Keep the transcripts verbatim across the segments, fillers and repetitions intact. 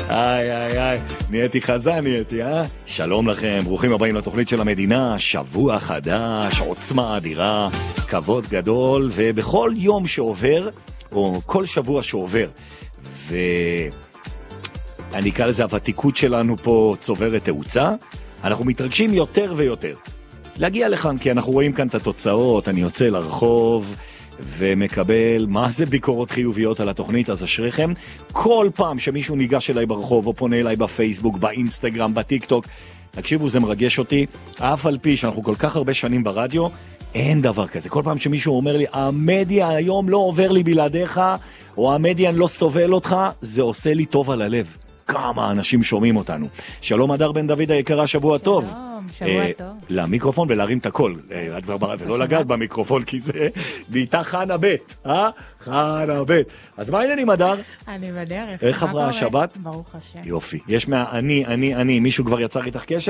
איי, איי, איי, נהייתי חזן, נהייתי, אה? שלום לכם, ברוכים הבאים לתוכנית של המדינה, שבוע חדש, עוצמה אדירה, כבוד גדול, ובכל יום שעובר, או כל שבוע שעובר, ואני אקרא לזה, הוותיקות שלנו פה צוברת תאוצה, אנחנו מתרגשים יותר ויותר. להגיע לכאן, כי אנחנו רואים כאן את התוצאות, אני יוצא לרחוב, ומקבל מה זה ביקורות חיוביות על התוכנית, אז אשריכם. כל פעם שמישהו ניגש אליי ברחוב או פונה אליי בפייסבוק, באינסטגרם, בטיק טוק, תקשיבו, זה מרגש אותי. אף על פי שאנחנו כל כך הרבה שנים ברדיו, אין דבר כזה. כל פעם שמישהו אומר לי, המדיה היום לא עובר לי בלעדיך, או המדיה לא סובל אותך, זה עושה לי טוב על הלב. כמה אנשים שומעים אותנו. שלום הדר בן דוד היקרה, שבוע טוב. שלום, שבוע טוב. למיקרופון ולהרים את הכל, ולא לגעת במיקרופון, כי זה נהייתה חנה בית, אה? חנה בית. אז מה העניינים הדר? אני בדרך. איך עברה השבת? ברוך השם. יופי. יש מה, אני, אני, אני, מישהו כבר יצר איתך קשר?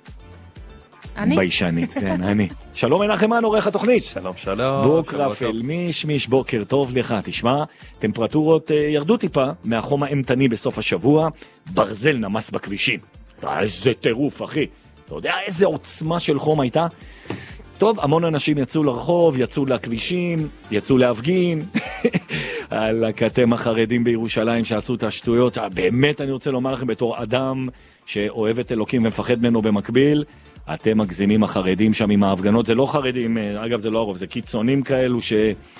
אני? ביישנית, כן, אני. שלום מנחמן, עורך התוכנית. שלום, שלום. בוק רפל, מיש מיש, בוקר טוב לך. תשמע, טמפרטורות uh, ירדו טיפה מהחום האמתני בסוף השבוע, ברזל נמס בכבישים. איזה טירוף, אחי. אתה יודע איזה עוצמה של חום הייתה? טוב, המון אנשים יצאו לרחוב, יצאו לכבישים, יצאו להפגין. על הכתם החרדים בירושלים שעשו את השטויות. באמת אני רוצה לומר לכם, בתור אדם שאוהב את אלוקים ומפחד ממנו במקביל, אתם מגזימים החרדים שם עם ההפגנות. זה לא חרדים, אגב זה לא הרוב, זה קיצונים כאלו ש...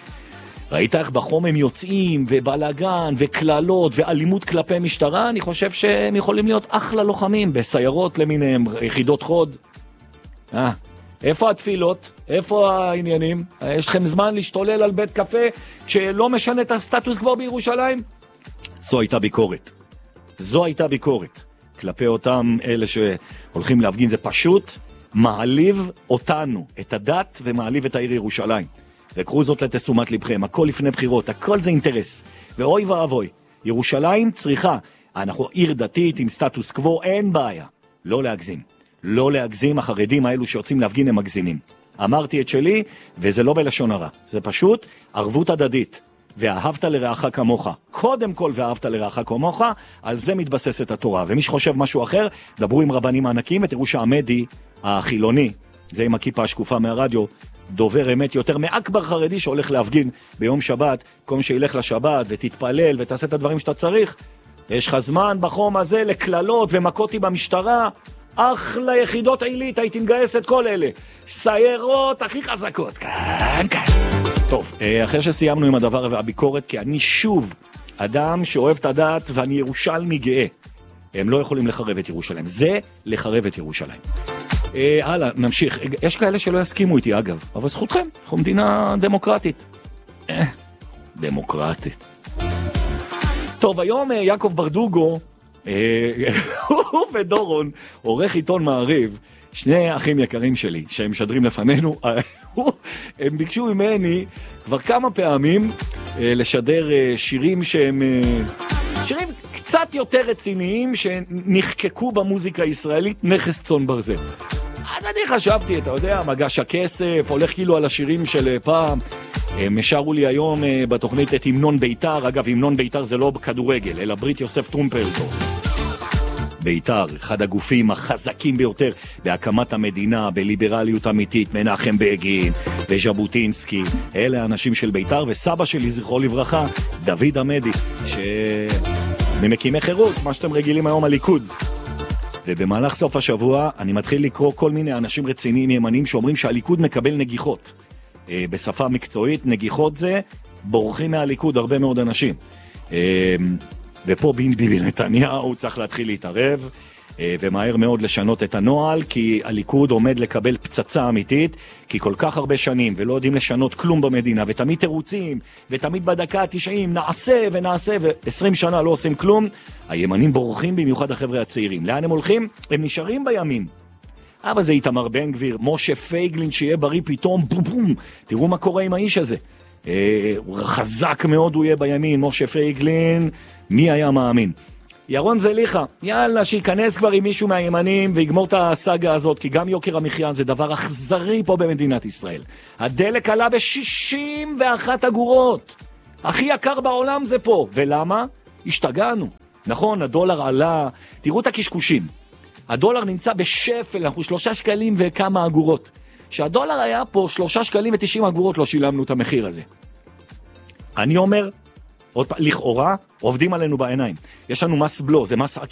ראית איך בחום הם יוצאים, ובלגן, וכללות, ואלימות כלפי משטרה. אני חושב שהם יכולים להיות אחלה לוחמים, בסיירות למיניהם, יחידות חוד. אה, איפה התפילות? איפה העניינים? יש לכם זמן להשתולל על בית קפה, כשלא משנה את הסטטוס כבר בירושלים? זו הייתה ביקורת. זו הייתה ביקורת. כלפי אותם אלה שהולכים להפגין, זה פשוט מעליב אותנו, את הדת, ומעליב את העיר ירושלים. וקחו זאת לתשומת לבכם, הכל לפני בחירות, הכל זה אינטרס. ואוי ואבוי, ירושלים צריכה, אנחנו עיר דתית עם סטטוס קוו, אין בעיה. לא להגזים. לא להגזים, החרדים האלו שיוצאים להפגין הם מגזימים. אמרתי את שלי, וזה לא בלשון הרע. זה פשוט ערבות הדדית. ואהבת לרעך כמוך. קודם כל ואהבת לרעך כמוך, על זה מתבססת התורה. ומי שחושב משהו אחר, דברו עם רבנים הענקים, ותראו שהעמדי, החילוני, זה עם הכיפה השקופה מהרדיו, דובר אמת יותר מאקבר חרדי שהולך להפגין ביום שבת, כל שילך לשבת ותתפלל ותעשה את הדברים שאתה צריך. יש לך זמן בחום הזה לכללות ומכות במשטרה, אחלה יחידות עילית, הייתי מגייס את כל אלה. סיירות הכי חזקות, כאן, כאן. טוב, אחרי שסיימנו עם הדבר והביקורת, כי אני שוב אדם שאוהב את הדת ואני ירושלמי גאה. הם לא יכולים לחרב את ירושלים. זה לחרב את ירושלים. הלאה, נמשיך. יש כאלה שלא יסכימו איתי, אגב, אבל זכותכם, אנחנו מדינה דמוקרטית. אה, דמוקרטית. טוב, היום יעקב ברדוגו, הוא ודורון, עורך עיתון מעריב, שני אחים יקרים שלי, שהם משדרים לפנינו, הם ביקשו ממני כבר כמה פעמים לשדר שירים שהם... שירים קצת יותר רציניים שנחקקו במוזיקה הישראלית, נכס צאן ברזל. אז אני חשבתי, אתה יודע, מגש הכסף, הולך כאילו על השירים של פעם. הם שרו לי היום בתוכנית את המנון ביתר. אגב, המנון ביתר זה לא בכדורגל, אלא ברית יוסף טרומפלדור. ביתר, אחד הגופים החזקים ביותר בהקמת המדינה, בליברליות אמיתית, מנחם בגין וז'בוטינסקי. אלה האנשים של ביתר, וסבא שלי, זכרו לברכה, דוד עמדי, שממקימי חירות, מה שאתם רגילים היום הליכוד. ובמהלך סוף השבוע אני מתחיל לקרוא כל מיני אנשים רציניים ימנים שאומרים שהליכוד מקבל נגיחות. בשפה מקצועית, נגיחות זה בורחים מהליכוד הרבה מאוד אנשים. ופה ביבי נתניהו צריך להתחיל להתערב, ומהר מאוד לשנות את הנוהל, כי הליכוד עומד לקבל פצצה אמיתית, כי כל כך הרבה שנים, ולא יודעים לשנות כלום במדינה, ותמיד תירוצים, ותמיד בדקה ה-תשעים, נעשה ונעשה, ו-עשרים שנה לא עושים כלום. הימנים בורחים, במיוחד החבר'ה הצעירים. לאן הם הולכים? הם נשארים בימין. אבל זה איתמר בן גביר, משה פייגלין, שיהיה בריא פתאום, בום בום, תראו מה קורה עם האיש הזה. אה, חזק מאוד הוא יהיה בימין, משה פייגלין, מי היה מאמין? ירון זליחה, יאללה, שיכנס כבר עם מישהו מהימנים ויגמור את הסאגה הזאת, כי גם יוקר המחיה זה דבר אכזרי פה במדינת ישראל. הדלק עלה ב-שישים ואחת אגורות. הכי יקר בעולם זה פה. ולמה? השתגענו. נכון, הדולר עלה, תראו את הקשקושים. הדולר נמצא בשפל, אנחנו שלושה שקלים וכמה אגורות. שהדולר היה פה שלושה שקלים ותשעים אגורות, לא שילמנו את המחיר הזה. אני אומר, עוד פעם, לכאורה, עובדים עלינו בעיניים. יש לנו מס בלו, זה מס